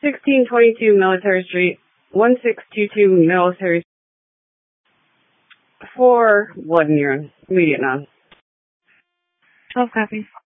1622 Military Street, 1622 Military for blood and urine. Immediate none. 12 copies.